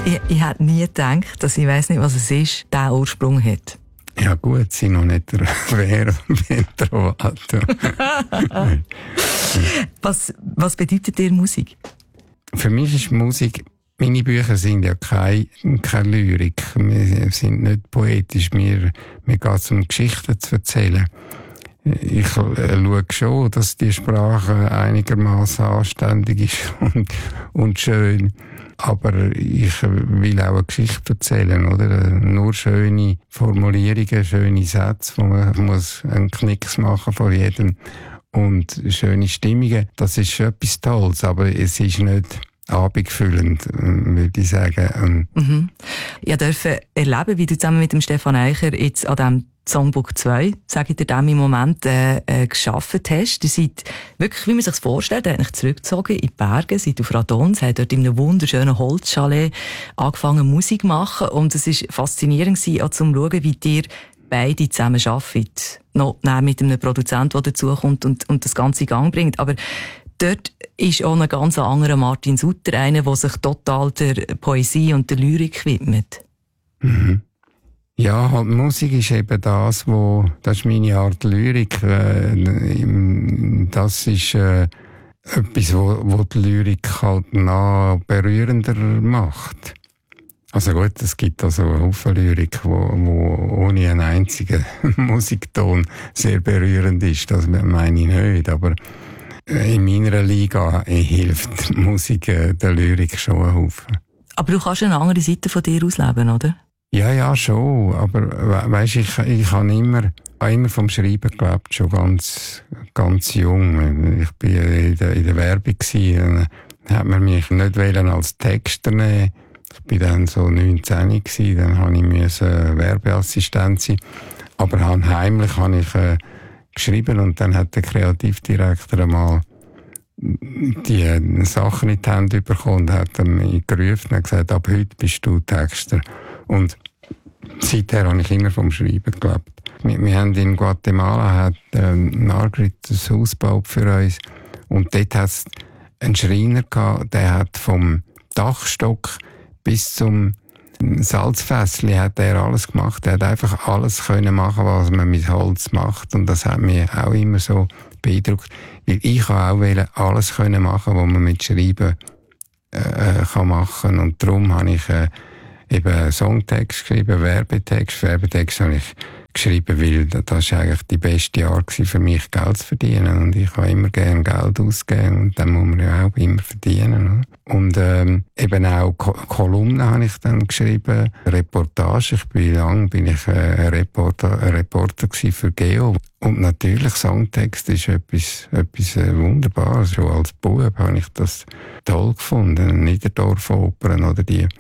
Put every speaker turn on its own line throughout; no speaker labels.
Ich hätte nie gedacht, dass ich weiss nicht, was es ist, diesen Ursprung hat.
Ja gut, sie noch nicht der Vero Trovato.
Was bedeutet dir Musik?
Für mich ist Musik, meine Bücher sind ja keine Lyrik, wir sind nicht poetisch, mir geht es um Geschichten zu erzählen. Ich schaue schon, dass die Sprache einigermaßen anständig ist und schön. Aber ich will auch eine Geschichte erzählen, oder? Nur schöne Formulierungen, schöne Sätze, wo man muss einen Knicks machen vor jedem. Und schöne Stimmungen, das ist schon etwas Tolles, aber es ist nicht abendfüllend, würde ich sagen.
Ich durfte erleben, wie du zusammen mit dem Stefan Eicher jetzt an diesem Songbook 2, sage ich dir dem im Moment, geschafft hast. Ihr seid wirklich, wie man sich vorstellt, ihr habt euch zurückgezogen in die Berge, seid auf Radons, habt dort in einem wunderschönen Holzchalet angefangen Musik zu machen und es war faszinierend auch zum schauen, wie ihr beide zusammen arbeitet. Noch mit einem Produzenten, der dazukommt und das Ganze in Gang bringt. Aber dort ist auch ein ganz anderer Martin Sutter, einer, der sich total der Poesie und der Lyrik widmet.
Mhm. Ja, halt, Musik ist eben das ist meine Art Lyrik. Das ist etwas, wo die Lyrik halt noch berührender macht. Also gut, es gibt also eine Haufen Lyrik, wo ohne einen einzigen Musikton sehr berührend ist. Das meine ich nicht, aber in meiner Liga hilft die Musik der Lyrik schon einen Haufen.
Aber du kannst eine andere Seite von dir ausleben, oder?
Ja, schon. Aber weisst, ich habe immer vom Schreiben gelebt, schon ganz jung. Ich bin in der Werbung gewesen, dann hat man mich nicht als Texter nehmen. Ich bin dann so 19 gewesen, dann musste ich Werbeassistent sein. Aber heimlich habe ich geschrieben und dann hat der Kreativdirektor einmal die Sachen in die Hände bekommen und hat mich gerufen und gesagt, ab heute bist du Texter. Und seither habe ich immer vom Schreiben gelebt. Wir haben in Guatemala Margrit ein Haus gebaut für uns und dort hat es einen Schreiner gehabt, der hat vom Dachstock bis zum Salzfässli hat er alles gemacht. Er hat einfach alles können machen, was man mit Holz macht. Und das hat mich auch immer so beeindruckt. Weil ich auch alles können machen, was man mit Schreiben kann machen. Und darum habe ich eben Songtext geschrieben, Werbetext. Werbetext habe ich geschrieben, weil das war eigentlich die beste Art für mich, Geld zu verdienen. Und ich habe immer gerne Geld ausgeben und dann muss man ja auch immer verdienen. Und eben auch Kolumnen habe ich dann geschrieben, Reportage. Bin ich ein Reporter für Geo. Und natürlich Songtext ist etwas Wunderbares. Schon als Bub habe ich das toll gefunden. Niederdorf-Opern oder die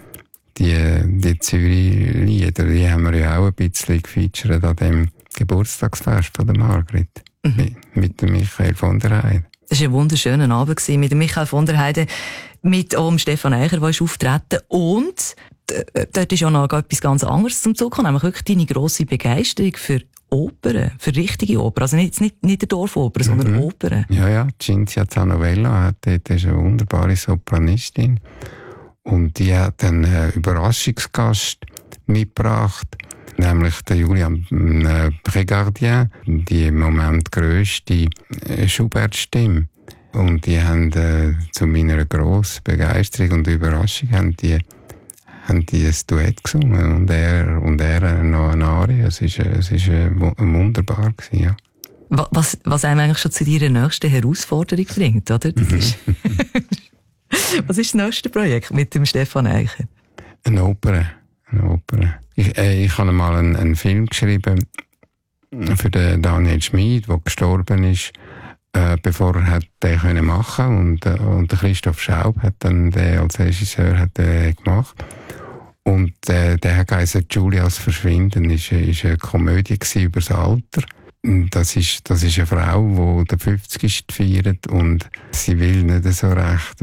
Zürich-Lieder, die haben wir ja auch ein bisschen gefeatured an dem Geburtstagsfest von der Margrit. Mit dem Michael von der Heide.
Das war ein wunderschöner Abend mit dem Michael von der Heide, mit dem Stefan Eicher, der ist auftreten. Und dort ist auch noch etwas ganz anderes zum Zug gekommen, nämlich wirklich deine grosse Begeisterung für Opern, für richtige Opern. Also nicht der Dorfoper, sondern Opern.
Ja, Cinzia Zanovella, die ist eine wunderbare Sopranistin. Und die hat einen Überraschungsgast mitgebracht, nämlich der Julian Prégardien, die im Moment grösste Schubert-Stimme. Und die haben zu meiner grossen Begeisterung und Überraschung haben die ein Duett gesungen und er noch eine Arie. Es ist wunderbar gewesen, ja.
Was einem eigentlich schon zu deiner nächsten Herausforderung bringt, oder? Das ist was ist das nächste Projekt mit dem Stefan Eicher?
Eine Oper. Ich habe mal einen Film geschrieben für den Daniel Schmid, der gestorben ist, bevor er den machen konnte. Und der Christoph Schaub hat dann den als Regisseur gemacht. Und der hat geheißen Julias Verschwinden. Das war eine Komödie über das Alter. Das ist eine Frau, die den 50. feiert und sie will nicht so recht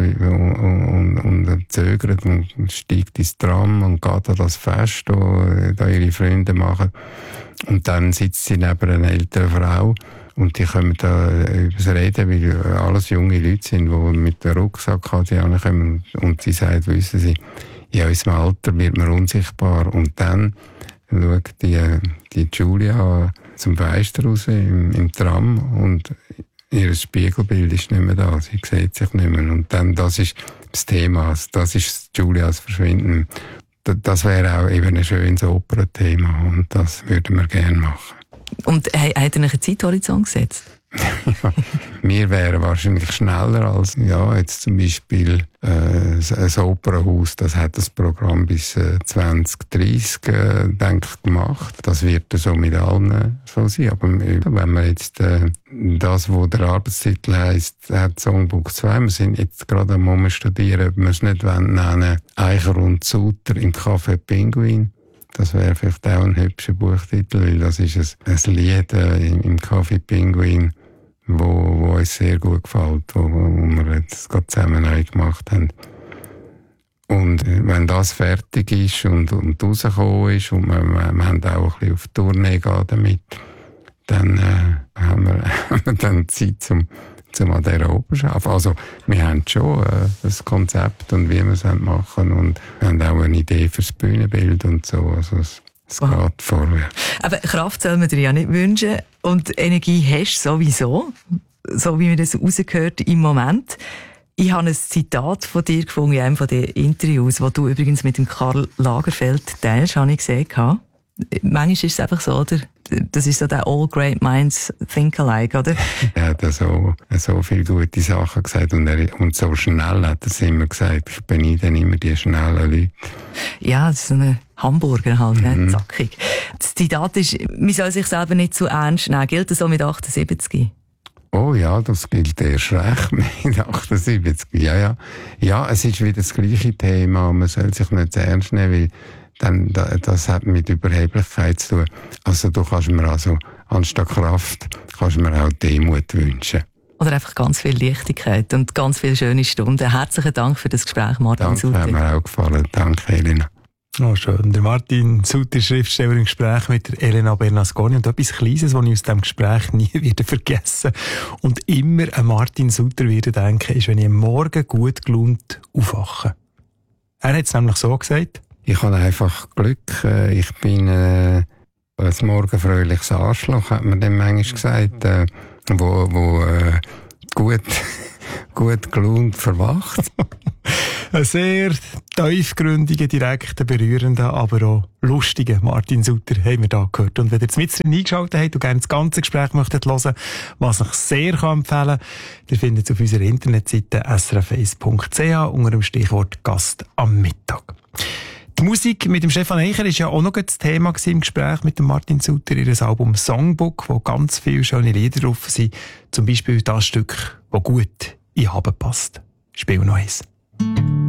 und zögert und steigt ins Tram und geht an das Fest, das ihre Freunde machen. Und dann sitzt sie neben einer älteren Frau und die kommen da übers Reden, weil alles junge Leute sind, die mit dem Rucksack kommen und sie sagt, wissen Sie, in unserem Alter wird man unsichtbar. Und dann schaut die Julia zum Fenster raus im Tram und ihr Spiegelbild ist nicht mehr da. Sie sieht sich nicht mehr. Und dann, das ist das Thema. Das ist Julias Verschwinden. Das wäre auch eben ein schönes Opernthema. Und das würden wir gerne machen.
Und hat er einen Zeithorizont gesetzt?
Ja, wir wären wahrscheinlich schneller als, jetzt zum Beispiel ein Opernhaus, das hat das Programm bis 2030 denke ich, gemacht. Das wird so mit allen so sein. Aber wenn man jetzt das, wo der Arbeitstitel heisst, hat Songbook 2, wir sind jetzt gerade am studieren, ob wir es nicht nennen, Eicher und Suter im Café Pinguin. Das wäre vielleicht auch ein hübscher Buchtitel, weil das ist ein Lied im Café Pinguin, wo uns sehr gut gefällt, wo wir jetzt gerade zusammen neu gemacht haben. Und wenn das fertig ist und rausgekommen ist und wir haben auch ein bisschen auf Tournee gehen damit, dann haben wir dann Zeit zum an dieser Oper arbeiten. Also wir haben schon ein Konzept und wie wir es machen und wir haben auch eine Idee für das Bühnenbild und so. Also es geht vorwärts.
Aber Kraft soll man dir ja nicht wünschen und Energie hast du sowieso, so wie man das rausgehört im Moment. Ich habe ein Zitat von dir gefunden in einem von den Interviews, wo du übrigens mit dem Karl Lagerfeld teilst, habe ich gesehen. Manchmal ist es einfach so, oder? Das ist so der All Great Minds Think Alike, oder?
Er hat so viele gute Sachen gesagt und so schnell hat er es immer gesagt. Ich beneide dann immer die schnellen Leute.
Ja, das ist so ein Hamburger halt, zackig. Das Zitat ist, man soll sich selber nicht zu ernst nehmen. Gilt das so mit 78?
Oh ja, das gilt erst recht mit 78. Ja. Ja, es ist wieder das gleiche Thema. Man soll sich nicht zu ernst nehmen, weil dann, das hat mit Überheblichkeit zu tun. Also du kannst mir anstatt Kraft, kannst mir auch Demut wünschen.
Oder einfach ganz viel Leichtigkeit und ganz viele schöne Stunden. Herzlichen Dank für das Gespräch, Martin Suter.
Danke, hat mir auch gefallen. Danke, Elena.
Oh, schön. Der Martin Suter, Schriftsteller, im Gespräch mit der Elena Bernasconi. Und etwas Kleines, was ich aus diesem Gespräch nie wieder vergessen und immer an Martin Suter wieder denken, ist, wenn ich am Morgen gut gelaunt aufwache. Er hat es nämlich so gesagt.
Ich habe einfach Glück. Ich bin ein morgenfröhliches Arschloch, hat man dem manchmal gesagt, wo gut gelaunt verwacht.
Ein sehr tiefgründiger, direkter, berührender, aber auch lustiger Martin Suter haben wir da gehört. Und wenn ihr jetzt mit drin eingeschaltet habt und gerne das ganze Gespräch möchtet hören, was ich sehr empfehlen kann, ihr findet es auf unserer Internetseite srf1.ch unter dem Stichwort Gast am Mittag. Die Musik mit dem Stefan Eicher war ja auch noch das Thema im Gespräch mit dem Martin Suter, ihr Album Songbook, wo ganz viele schöne Lieder drauf sind. Zum Beispiel das Stück, das gut in Haben passt. Spiel noch eins.